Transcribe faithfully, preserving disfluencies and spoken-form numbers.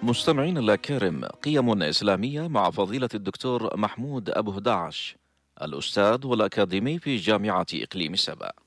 مستمعين الأكارم، قيم إسلامية مع فضيلة الدكتور محمود أبو هداعش، الأستاذ والأكاديمي في جامعة إقليم سبا.